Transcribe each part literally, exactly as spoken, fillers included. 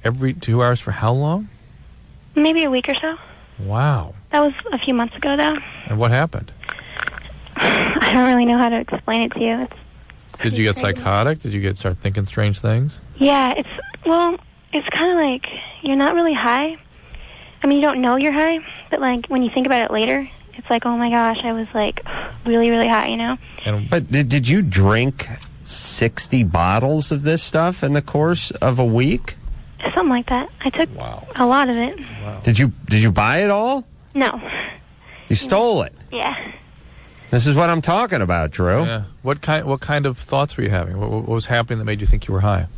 every two hours for how long? Maybe a week or so. Wow. That was a few months ago, though. And what happened? I don't really know how to explain it to you. It's Did you get crazy. psychotic? Did you get start thinking strange things? Yeah, it's, well, it's kind of like you're not really high. I mean, you don't know you're high, but, like, when you think about it later, it's like, oh, my gosh, I was, like, really, really high, you know? And But did, did you drink sixty bottles of this stuff in the course of a week? Something like that. I took Wow. a lot of it. Did you did you buy it all? No. You stole it. Yeah. This is what I'm talking about, Drew. yeah. What kind what kind of thoughts were you having? What, what was happening that made you think you were high?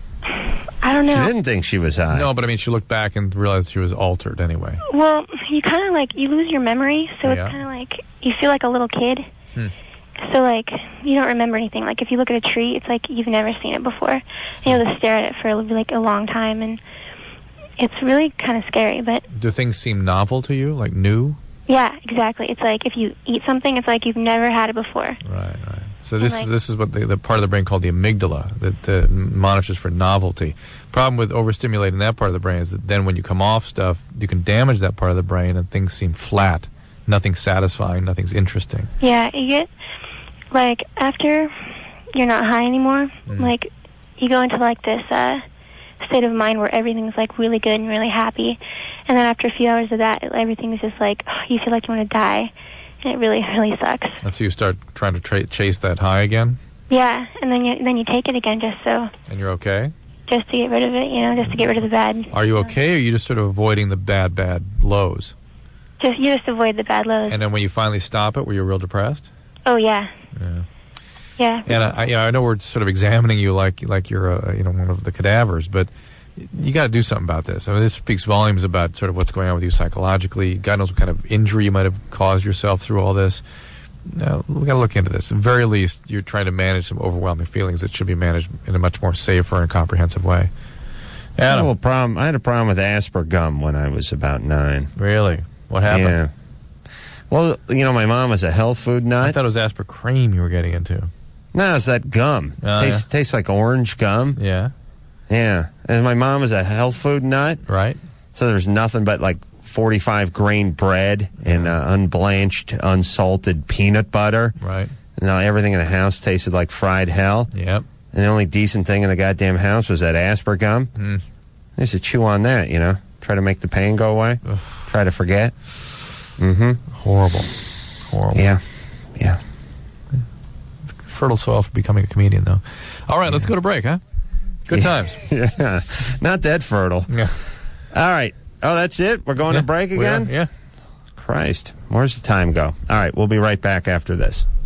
I don't know. She didn't think she was high. No, but I mean, she looked back and realized she was altered anyway. Well, you kind of like, you lose your memory, so Yeah. it's kind of like, you feel like a little kid. Hmm. So, like, you don't remember anything. Like, if you look at a tree, it's like you've never seen it before. And you have to stare at it for, like, a long time, and it's really kind of scary, but, Do things seem novel to you, like new? yeah, exactly. It's like, if you eat something, it's like you've never had it before. Right, right. So this like- is this is what the, the part of the brain called the amygdala that uh, monitors for novelty. Problem with overstimulating that part of the brain is that then when you come off stuff, you can damage that part of the brain and things seem flat. Nothing's satisfying, nothing's interesting. Yeah, you get, like, after you're not high anymore, Mm. like, you go into, like, this uh, state of mind where everything's, like, really good and really happy. And then after a few hours of that, everything's just, like, you feel like you want to die. And it really, really sucks. And so you start trying to tra- chase that high again, Yeah, and then you then you take it again just so, and you're okay? just to get rid of it, you know, just to get rid of the bad. Are you okay, or are you just sort of avoiding the bad, bad lows? Just You just avoid the bad lows. And then when you finally stop it, were you real depressed? Oh, yeah. Yeah. Yeah. And I, you know, I know we're sort of examining you like like you're a, you know one of the cadavers, but you got to do something about this. I mean, this speaks volumes about sort of what's going on with you psychologically. God knows what kind of injury you might have caused yourself through all this. Now, we got to look into this. At the very least, you're trying to manage some overwhelming feelings that should be managed in a much more safer and comprehensive way. I had, a Adam, little problem. I had a problem with Asper gum when I was about nine. really? What happened? Yeah. Well, you know, my mom was a health food I nut. thought it was Asper cream you were getting into. No, it's that gum. Oh, tastes, tastes like orange gum. Yeah, Yeah. And my mom was a health food nut, right? so there's nothing but like forty-five grain bread and uh, unblanched, unsalted peanut butter. Right. And now everything in the house tasted like fried hell. Yep. And the only decent thing in the goddamn house was that Asper gum. Mm. I used to chew on that, you know, try to make the pain go away, Ugh. try to forget. Mm-hmm. Horrible. Horrible. Yeah. Yeah. Fertile soil for becoming a comedian, though. All right, let's go to break, huh? Good times. Yeah. Not that fertile. Yeah. All right. Oh, that's it? We're going Yeah, to break we are, again? Yeah. Christ. Where's the time go? All right. We'll be right back after this.